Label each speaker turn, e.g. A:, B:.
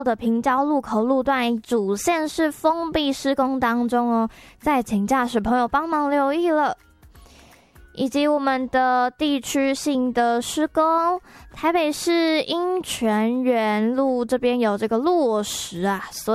A: 的平交路口路段主线是封闭施工当中哦，再请驾驶朋友帮忙留意了。以及我们的地区性的施工，台北市英泉园路这边有这个落石啊，所